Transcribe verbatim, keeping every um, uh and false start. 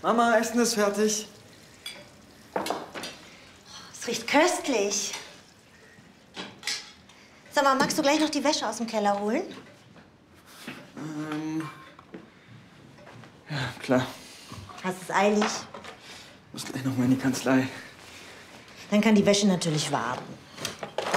Mama, Essen ist fertig. Es riecht köstlich. Sag mal, magst du gleich noch die Wäsche aus dem Keller holen? Ähm. Ja, klar. Hast es eilig? Muss gleich noch mal in die Kanzlei. Dann kann die Wäsche natürlich warten.